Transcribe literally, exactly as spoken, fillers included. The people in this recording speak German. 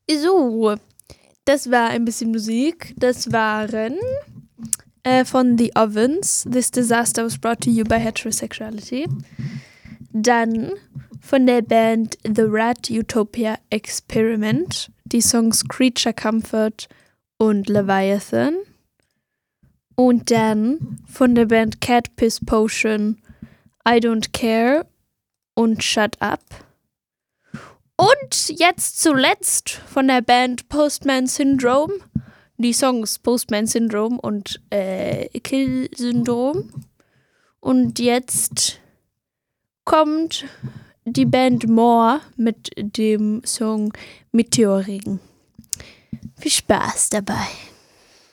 So, das war ein bisschen Musik. Das waren äh, von The Ovens. This Disaster was brought to you by Heterosexuality. Dann von der Band The Rat Utopia Experiment die Songs Creature Comfort und Leviathan. Und dann von der Band Cat Piss Potion I Don't Care und Shut Up. Und jetzt zuletzt von der Band Postman Syndrome die Songs Postman Syndrome und äh, Kill Syndrome. Und jetzt kommt die Band More mit dem Song Meteorregen. Viel Spaß dabei.